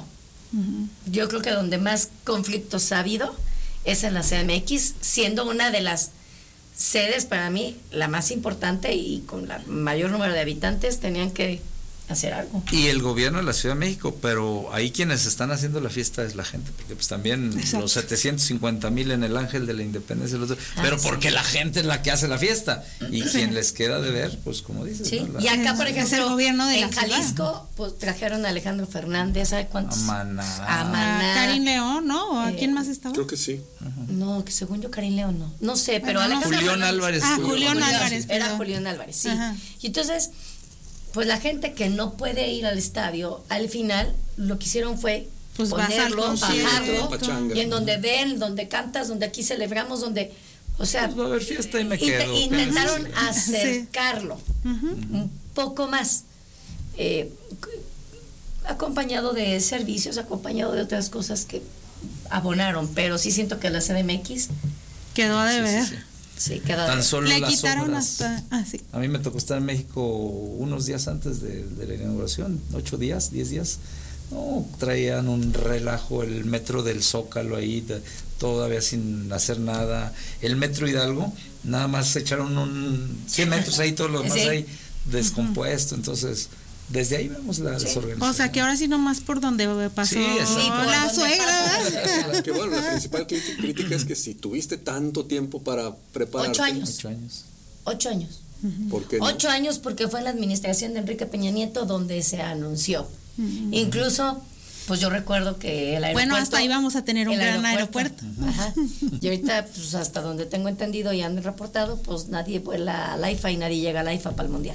[SPEAKER 2] Uh-huh. Yo creo que donde más conflictos ha habido es en la C D M X, siendo una de las sedes, para mí, la más importante y con el mayor número de habitantes, tenían que hacer algo.
[SPEAKER 4] Y el gobierno de la Ciudad de México, pero ahí quienes están haciendo la fiesta es la gente, porque pues también Exacto. los setecientos cincuenta mil en el Ángel de la Independencia, los, ah, pero sí. porque la gente es la que hace la fiesta, y sí. quien les queda de ver, pues como dices.
[SPEAKER 2] Sí.
[SPEAKER 4] ¿no? La,
[SPEAKER 2] y acá, por ejemplo,
[SPEAKER 1] el gobierno de
[SPEAKER 2] en Jalisco, pues trajeron a Alejandro Fernández, ¿sabe cuántos?
[SPEAKER 4] A Maná.
[SPEAKER 2] A Maná.
[SPEAKER 1] A Karin León, ¿no? ¿O a
[SPEAKER 2] eh,
[SPEAKER 1] quién más estaba?
[SPEAKER 3] Creo que sí.
[SPEAKER 2] Uh-huh. No, que según yo Karin León no. No sé, pero
[SPEAKER 1] bueno,
[SPEAKER 2] Alejandro
[SPEAKER 4] Julián
[SPEAKER 2] Fernández,
[SPEAKER 4] Álvarez.
[SPEAKER 1] Ah,
[SPEAKER 4] Julián,
[SPEAKER 1] Julián
[SPEAKER 2] Julián
[SPEAKER 1] Álvarez.
[SPEAKER 2] Era
[SPEAKER 1] perdón.
[SPEAKER 2] Julián Álvarez, sí.
[SPEAKER 1] Ajá.
[SPEAKER 2] Y entonces, pues la gente que no puede ir al estadio, al final lo que hicieron fue
[SPEAKER 1] pues
[SPEAKER 2] ponerlo, bajarlo,
[SPEAKER 3] Pachanga.
[SPEAKER 2] y en donde ven, donde cantas, donde aquí celebramos, donde, o sea,
[SPEAKER 4] pues va a haber fiesta y me
[SPEAKER 2] int-
[SPEAKER 4] quedo.
[SPEAKER 2] intentaron
[SPEAKER 4] Sí.
[SPEAKER 2] acercarlo
[SPEAKER 1] Uh-huh.
[SPEAKER 2] un poco más, eh, acompañado de servicios, acompañado de otras cosas que abonaron, pero sí siento que la C D M X
[SPEAKER 1] Quedó a deber.
[SPEAKER 4] Sí, sí, sí.
[SPEAKER 2] sí queda
[SPEAKER 4] Tan
[SPEAKER 2] de-
[SPEAKER 4] solo
[SPEAKER 1] Le
[SPEAKER 4] las
[SPEAKER 1] quitaron
[SPEAKER 4] obras.
[SPEAKER 1] hasta. Ah, sí.
[SPEAKER 4] A mí me tocó estar en México unos días antes de, de la inauguración, ocho días, diez días. No, traían un relajo, el metro del Zócalo ahí, de, todavía sin hacer nada. El metro Hidalgo, nada más echaron un cien metros ahí, todo lo demás
[SPEAKER 2] Sí.
[SPEAKER 4] ahí descompuesto. Entonces, desde ahí vemos la
[SPEAKER 2] Sí.
[SPEAKER 4] desorganización.
[SPEAKER 1] O sea que ahora sí nomás por donde pasó
[SPEAKER 4] Sí, exacto.
[SPEAKER 2] Sí, por
[SPEAKER 1] la
[SPEAKER 2] donde
[SPEAKER 1] suegra.
[SPEAKER 2] pasa.
[SPEAKER 3] Que bueno, la principal crítica, crítica es que si tuviste tanto tiempo para prepararte,
[SPEAKER 2] Ocho años.
[SPEAKER 4] Ocho años.
[SPEAKER 2] Ocho años.
[SPEAKER 3] ¿por qué no?
[SPEAKER 2] Ocho años porque fue en la administración de Enrique Peña Nieto donde se anunció.
[SPEAKER 1] Mm.
[SPEAKER 2] Incluso, pues yo recuerdo que el aeropuerto...
[SPEAKER 1] Bueno, hasta ahí vamos a tener un
[SPEAKER 2] el
[SPEAKER 1] gran aeropuerto.
[SPEAKER 2] Ajá. Y ahorita, pues hasta donde tengo entendido y han reportado, pues nadie vuela al AIFA y nadie llega al AIFA para el Mundial.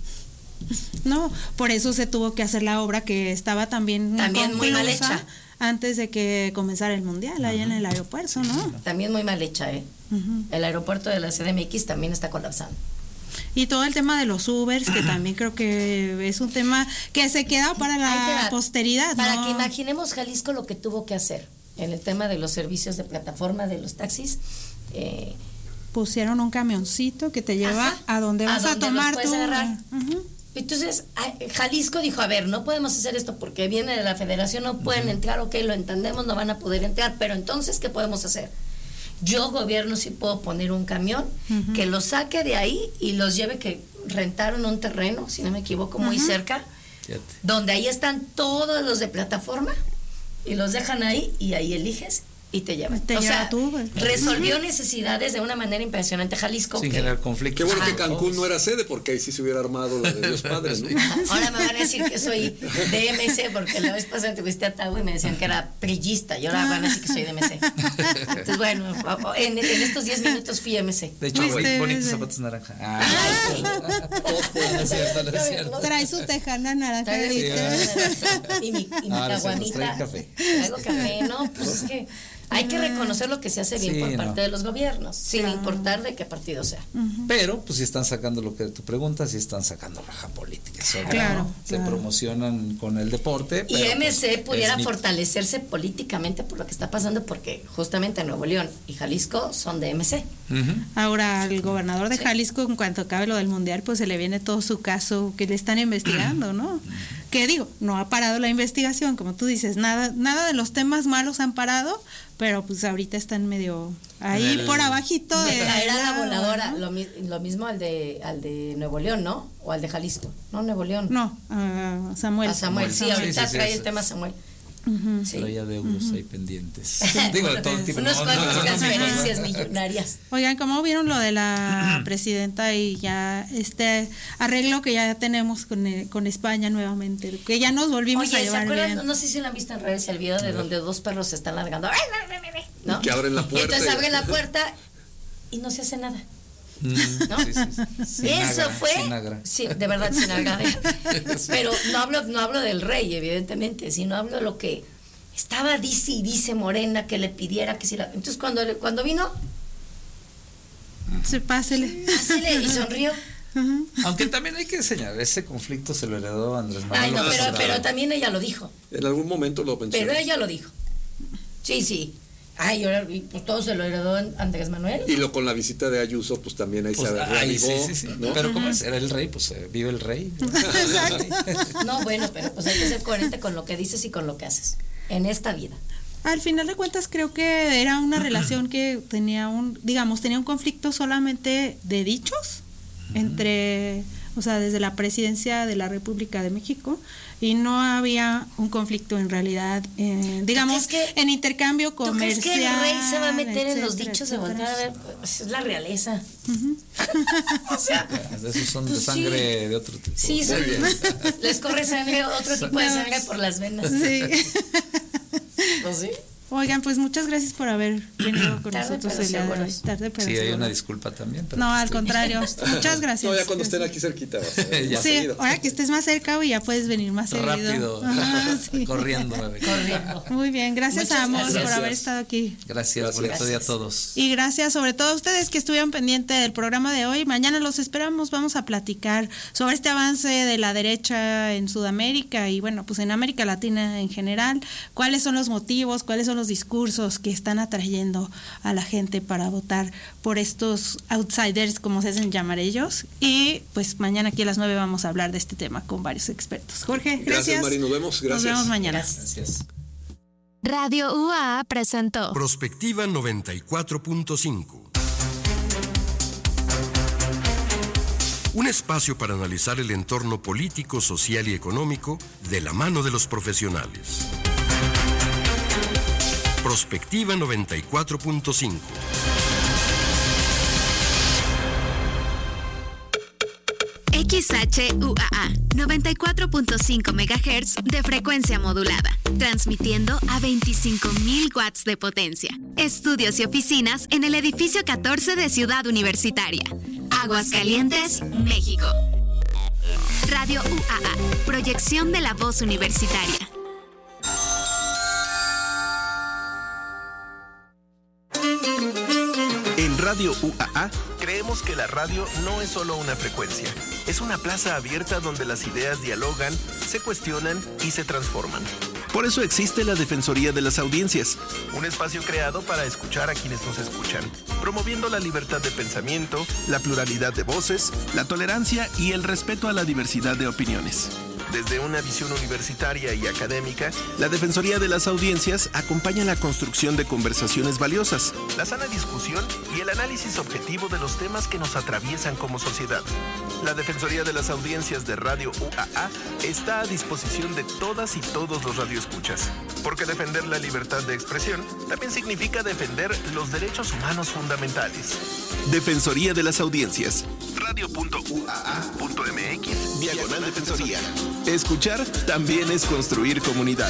[SPEAKER 1] No, por eso se tuvo que hacer la obra que estaba también,
[SPEAKER 2] También muy mal
[SPEAKER 1] conclusa
[SPEAKER 2] hecha.
[SPEAKER 1] antes de que comenzara el mundial, ahí en el aeropuerto, ¿no?
[SPEAKER 2] También muy mal hecha, ¿eh?
[SPEAKER 1] Ujú.
[SPEAKER 2] El aeropuerto de la C D M X también está colapsando.
[SPEAKER 1] Y todo el tema de los Ubers, que también creo que es un tema que se queda para
[SPEAKER 2] Ahí te
[SPEAKER 1] la
[SPEAKER 2] va.
[SPEAKER 1] posteridad,
[SPEAKER 2] Para
[SPEAKER 1] ¿no?
[SPEAKER 2] que imaginemos Jalisco lo que tuvo que hacer en el tema de los servicios de plataforma de los taxis. Eh,
[SPEAKER 1] Pusieron un camioncito que te lleva
[SPEAKER 2] Ajá.
[SPEAKER 1] a donde
[SPEAKER 2] A
[SPEAKER 1] vas a,
[SPEAKER 2] donde los
[SPEAKER 1] tomar
[SPEAKER 2] puedes
[SPEAKER 1] tu...
[SPEAKER 2] agarrar.
[SPEAKER 1] Ujú.
[SPEAKER 2] Entonces, a- Jalisco dijo, a ver, no podemos hacer esto porque viene de la federación, no pueden entrar, ok, lo entendemos, no van a poder entrar, pero entonces, ¿qué podemos hacer? Yo, gobierno, sí puedo poner un camión
[SPEAKER 1] Ujú.
[SPEAKER 2] que los saque de ahí y los lleve, que rentaron un terreno, si no me equivoco, muy
[SPEAKER 1] Ajá.
[SPEAKER 2] cerca,
[SPEAKER 4] Fíjate.
[SPEAKER 2] donde ahí están todos los de plataforma y los dejan ahí y ahí eliges y te llevan.
[SPEAKER 1] Te
[SPEAKER 2] o
[SPEAKER 1] lleva
[SPEAKER 2] sea,
[SPEAKER 1] tú, güey.
[SPEAKER 2] resolvió necesidades de una manera impresionante Jalisco.
[SPEAKER 4] Sin
[SPEAKER 2] que-
[SPEAKER 4] generar conflicto.
[SPEAKER 3] Qué bueno que
[SPEAKER 2] Ajá.
[SPEAKER 3] Cancún no era sede, porque ahí sí se hubiera armado la de Dios Padres, ¿no?
[SPEAKER 2] Ahora me van a decir que soy de M C porque la vez pasada entrevisté a Tau y me decían que era prillista y ahora van a decir que soy de M C. Entonces, bueno, en, en estos diez minutos fui M C.
[SPEAKER 4] De hecho,
[SPEAKER 1] Fuiste,
[SPEAKER 4] güey, bonitos
[SPEAKER 1] fuiste.
[SPEAKER 4] zapatos naranja. Ah,
[SPEAKER 2] Ay, sí.
[SPEAKER 4] no es cierto, no es cierto.
[SPEAKER 1] Trae su tejana naranja.
[SPEAKER 2] Traigo mi-
[SPEAKER 1] ahorita.
[SPEAKER 2] y mi, y mi
[SPEAKER 4] Ahora se nos
[SPEAKER 2] caguamita.
[SPEAKER 4] trae café.
[SPEAKER 2] Traigo café, no, pues es que hay que reconocer lo que se hace bien
[SPEAKER 4] Sí,
[SPEAKER 2] por
[SPEAKER 4] no.
[SPEAKER 2] parte de los gobiernos, sin
[SPEAKER 1] Claro.
[SPEAKER 2] importar de qué partido sea.
[SPEAKER 4] Pero, pues, si están sacando lo que tú preguntas, si están sacando raja política. Sobre
[SPEAKER 1] Claro,
[SPEAKER 4] todo. Se
[SPEAKER 1] claro.
[SPEAKER 4] promocionan con el deporte.
[SPEAKER 2] Y
[SPEAKER 4] pero,
[SPEAKER 2] M C
[SPEAKER 4] pues,
[SPEAKER 2] pudiera
[SPEAKER 4] es mi-
[SPEAKER 2] fortalecerse políticamente por lo que está pasando, porque justamente Nuevo León y Jalisco son de M C.
[SPEAKER 4] Ujú.
[SPEAKER 1] Ahora, el gobernador de
[SPEAKER 2] Sí.
[SPEAKER 1] Jalisco, en cuanto acabe lo del mundial, pues se le viene todo su caso que le están investigando, ¿no? Que digo, no ha parado la investigación, como tú dices, nada, nada de los temas malos han parado, pero pues ahorita están medio ahí
[SPEAKER 4] En el-
[SPEAKER 1] por abajito
[SPEAKER 2] De
[SPEAKER 1] de
[SPEAKER 2] traer a la
[SPEAKER 1] lado,
[SPEAKER 2] voladora,
[SPEAKER 1] ¿no?
[SPEAKER 2] lo, mi- lo mismo al de al de Nuevo León, ¿no? O al de Jalisco. No, Nuevo León.
[SPEAKER 1] No, a Samuel.
[SPEAKER 2] A Samuel, sí,
[SPEAKER 4] Sí,
[SPEAKER 2] ahorita
[SPEAKER 4] sí, sí,
[SPEAKER 2] trae
[SPEAKER 4] sí.
[SPEAKER 2] el tema Samuel.
[SPEAKER 1] Ujú.
[SPEAKER 2] Sí.
[SPEAKER 4] Traía deudos ahí pendientes. Digo, de todo tipo.
[SPEAKER 2] Unos
[SPEAKER 4] no,
[SPEAKER 2] cuantos
[SPEAKER 4] no, no, no,
[SPEAKER 2] transferencias
[SPEAKER 4] no.
[SPEAKER 2] millonarias.
[SPEAKER 1] Oigan, ¿cómo vieron lo de la presidenta y ya este arreglo que ya tenemos con, eh, con España nuevamente? Que ya nos volvimos
[SPEAKER 2] Oye,
[SPEAKER 1] a
[SPEAKER 2] ¿se
[SPEAKER 1] llevar
[SPEAKER 2] acuerdan?
[SPEAKER 1] bien.
[SPEAKER 2] No sé si lo han visto en redes el video de donde dos perros se están ladrando. ¡Ay, ay, ay, ay! ¿No?
[SPEAKER 3] Y que abren la
[SPEAKER 2] Y
[SPEAKER 3] puerta
[SPEAKER 2] entonces
[SPEAKER 3] y-
[SPEAKER 2] abren la puerta y no se hace nada.
[SPEAKER 4] Mm,
[SPEAKER 2] ¿No?
[SPEAKER 4] sí, sí, sí. Sin
[SPEAKER 2] Eso
[SPEAKER 4] agra,
[SPEAKER 2] fue,
[SPEAKER 4] sin agra.
[SPEAKER 2] sí, de verdad, sin agra. Pero no hablo, no hablo del rey, evidentemente, sino hablo de lo que estaba dice y dice Morena que le pidiera que si la. Entonces cuando le- cuando vino,
[SPEAKER 1] Se pásele.
[SPEAKER 2] pásele y sonrió.
[SPEAKER 1] Ujú.
[SPEAKER 4] Aunque también hay que señalar, ese conflicto se lo heredó Andrés Manuel.
[SPEAKER 2] Ay, no,
[SPEAKER 4] López
[SPEAKER 2] pero,
[SPEAKER 4] Obrador.
[SPEAKER 2] pero también ella lo dijo.
[SPEAKER 3] En algún momento lo pensé.
[SPEAKER 2] Pero ella lo dijo. Sí, sí. Ay, ahora, y pues todo se lo heredó Andrés Manuel.
[SPEAKER 3] Y lo con la visita de Ayuso, pues también ahí
[SPEAKER 4] Pues,
[SPEAKER 3] se
[SPEAKER 4] ay,
[SPEAKER 3] reavivó,
[SPEAKER 4] sí, sí, sí.
[SPEAKER 3] ¿no?
[SPEAKER 4] Pero como es, era el rey, pues eh, vive el rey.
[SPEAKER 2] No, bueno, pero pues hay que ser coherente con lo que dices y con lo que haces. en esta vida.
[SPEAKER 1] Al final de cuentas creo que era una relación que tenía un, digamos, tenía un conflicto solamente de dichos uh-huh. entre, o sea, desde la presidencia de la República de México, y no había un conflicto en realidad, eh, digamos, que, en intercambio comercial.
[SPEAKER 2] ¿Tú crees que el rey se va a meter etcétera, en los dichos de voltear a ver? Pues es la realeza. Uh-huh.
[SPEAKER 4] O sea, esos son pues de sangre sí. de otro tipo.
[SPEAKER 2] Sí, son, les corre sangre, otro tipo de sangre por las venas.
[SPEAKER 1] Sí.
[SPEAKER 2] ¿O sí?
[SPEAKER 1] Oigan, pues muchas gracias por haber venido con
[SPEAKER 2] tarde,
[SPEAKER 1] nosotros el día de hoy. Tarde, pero
[SPEAKER 4] sí, hay una disculpa también.
[SPEAKER 1] Pero no, al contrario. Muchas gracias.
[SPEAKER 3] No, ya cuando estén aquí cerquita. Vas a ver,
[SPEAKER 1] ya. Sí, seguido. Ahora que estés más cerca, ya puedes venir más seguido.
[SPEAKER 4] Rápido. Ajá, sí. Corriendo.
[SPEAKER 2] Corriendo.
[SPEAKER 1] Muy bien, gracias
[SPEAKER 2] Muchas
[SPEAKER 1] a ambos
[SPEAKER 2] gracias.
[SPEAKER 1] por haber estado aquí.
[SPEAKER 4] Gracias, gracias. Bonito día a todos.
[SPEAKER 1] Y gracias sobre todo a ustedes que estuvieron pendientes del programa de hoy. Mañana los esperamos, vamos a platicar sobre este avance de la derecha en Sudamérica y bueno, pues en América Latina en general. ¿Cuáles son los motivos, cuáles son los discursos que están atrayendo a la gente para votar por estos outsiders, como se hacen llamar ellos? Y pues mañana aquí a las nueve vamos a hablar de este tema con varios expertos. Jorge, gracias.
[SPEAKER 3] Gracias, Mari, nos vemos. Gracias.
[SPEAKER 1] Nos vemos mañana.
[SPEAKER 4] Gracias.
[SPEAKER 5] Radio U A A presentó
[SPEAKER 6] Prospectiva noventa y cuatro punto cinco. Un espacio para analizar el entorno político, social y económico de la mano de los profesionales. Prospectiva noventa y cuatro punto cinco.
[SPEAKER 5] X H U A A noventa y cuatro punto cinco megahertz de frecuencia modulada, transmitiendo a veinticinco mil watts de potencia. Estudios y oficinas en el edificio catorce de Ciudad Universitaria, Aguascalientes, México. Radio U A A, proyección de la voz universitaria.
[SPEAKER 7] En Radio U A A creemos que la radio no es solo una frecuencia, es una plaza abierta donde las ideas dialogan, se cuestionan y se transforman. Por eso existe la Defensoría de las Audiencias, un espacio creado para escuchar a quienes nos escuchan, promoviendo la libertad de pensamiento, la pluralidad de voces, la tolerancia y el respeto a la diversidad de opiniones. Desde una visión universitaria y académica, la Defensoría de las Audiencias acompaña la construcción de conversaciones valiosas, la sana discusión y el análisis objetivo de los temas que nos atraviesan como sociedad. La Defensoría de las Audiencias de Radio U A A está a disposición de todas y todos los radioescuchas, porque defender la libertad de expresión también significa defender los derechos humanos fundamentales. Defensoría de las Audiencias. radio punto u a a punto m x diagonal Defensoría. Escuchar también es construir comunidad.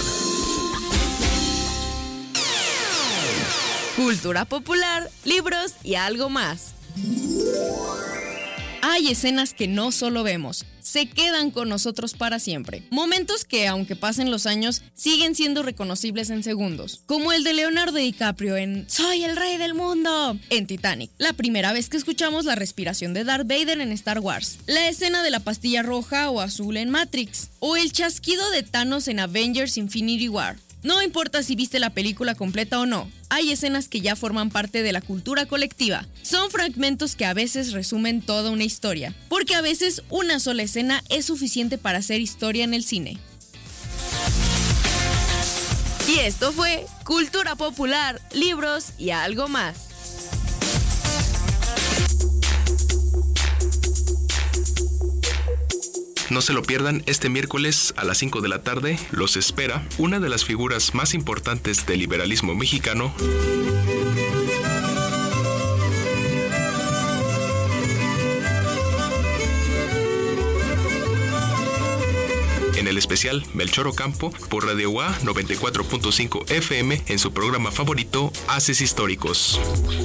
[SPEAKER 8] Cultura popular, libros y algo más. Hay escenas que no solo vemos, se quedan con nosotros para siempre. Momentos que, aunque pasen los años, siguen siendo reconocibles en segundos. Como el de Leonardo DiCaprio en Soy el rey del mundo, en Titanic. La primera vez que escuchamos la respiración de Darth Vader en Star Wars. La escena de la pastilla roja o azul en Matrix. O el chasquido de Thanos en Avengers Infinity War. No importa si viste la película completa o no, hay escenas que ya forman parte de la cultura colectiva. Son fragmentos que a veces resumen toda una historia, porque a veces una sola escena es suficiente para hacer historia en el cine. Y esto fue Cultura Popular, libros y algo más.
[SPEAKER 9] No se lo pierdan, este miércoles a las cinco de la tarde los espera una de las figuras más importantes del liberalismo mexicano, en el especial Melchor Ocampo por Radio U A A noventa y cuatro punto cinco F M en su programa favorito Haces Históricos.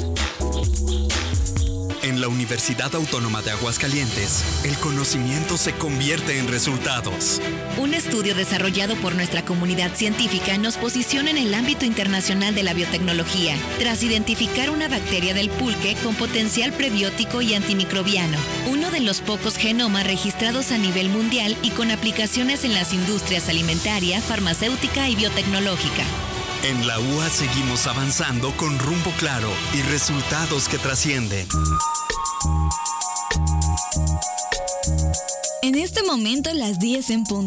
[SPEAKER 10] En la Universidad Autónoma de Aguascalientes, el conocimiento se convierte en resultados.
[SPEAKER 11] Un estudio desarrollado por nuestra comunidad científica nos posiciona en el ámbito internacional de la biotecnología, tras identificar una bacteria del pulque con potencial prebiótico y antimicrobiano, uno de los pocos genomas registrados a nivel mundial y con aplicaciones en las industrias alimentaria, farmacéutica y biotecnológica.
[SPEAKER 10] En la U A A seguimos avanzando con rumbo claro y resultados que trascienden.
[SPEAKER 12] En este momento, las diez en punto.